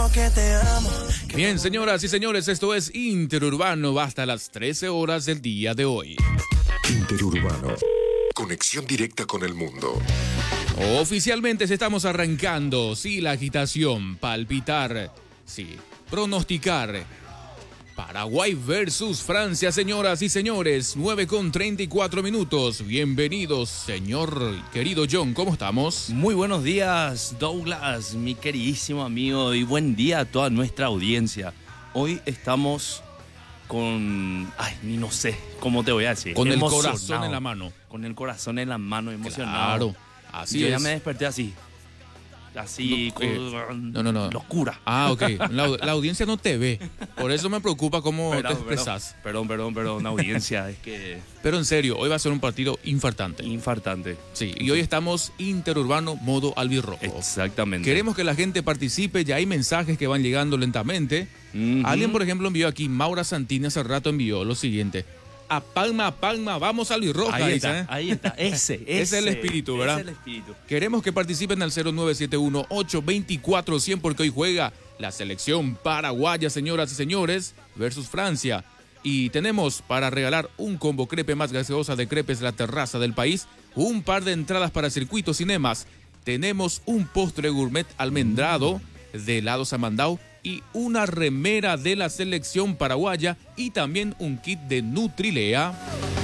que te amo. Bien, señoras y señores, esto es Interurbano hasta las 13 horas del día de hoy. Interurbano. Conexión directa con el mundo. Oficialmente estamos arrancando, sí, la agitación, palpitar, sí, pronosticar. Paraguay versus Francia, señoras y señores, 9:34. Bienvenidos, señor querido John, ¿cómo estamos? Muy buenos días, Douglas, mi queridísimo amigo, y buen día a toda nuestra audiencia. Hoy estamos con... Ay, ni no sé cómo te voy a decir. Con el Emocionado. corazón en la mano. Con el corazón en la mano, emocionado. Claro, así Yo es. ya me desperté así. Así, No. locura. Ah, ok. La audiencia no te ve. Por eso me preocupa cómo te expresas. Perdón, audiencia, es que... Pero en serio, hoy va a ser un partido infartante. Infartante. Sí, y hoy estamos interurbano modo albirrojo. Exactamente. Queremos que la gente participe, ya hay mensajes que van llegando lentamente. Alguien, por ejemplo, envió aquí, Maura Santini hace rato envió lo siguiente. A palma, vamos albirroja. Ahí dice, está. Ese es el espíritu, ¿verdad? Es el espíritu. Queremos que participen al 0971-824-100 porque hoy juega la selección paraguaya, señoras y señores, versus Francia. Y tenemos para regalar un combo crepe más gaseosa de crepes La Terraza del País, un par de entradas para Circuito Cinemas, tenemos un postre gourmet almendrado de helados Amandao y una remera de la selección paraguaya y también un kit de Nutrilea.